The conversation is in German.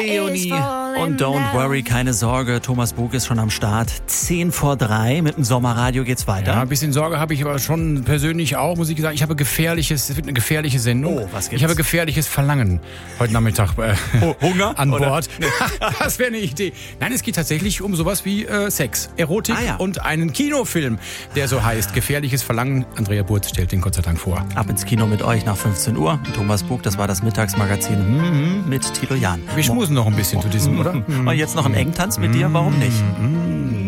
Leonie und Don't Worry, keine Sorge. Thomas Bug ist schon am Start. 2:10 mit dem Sommerradio geht's weiter. Ja, ein bisschen Sorge habe ich aber schon persönlich auch, muss ich sagen. Es wird eine gefährliche Sendung. Oh, was gibt's? Ich habe gefährliches Verlangen heute Nachmittag Hunger? an Oder? Bord. Das wäre eine Idee. Nein, es geht tatsächlich um sowas wie Sex, Erotik und einen Kinofilm, der so heißt Gefährliches Verlangen. Andrea Burz stellt den Gott sei Dank vor. Ab ins Kino mit euch nach 15 Uhr. Thomas Bug, das war das Mittagsmagazin mit Thilo Jahn. Wir schmusen noch ein bisschen zu diesem, oder? Und jetzt noch ein Engtanz mit dir, warum nicht?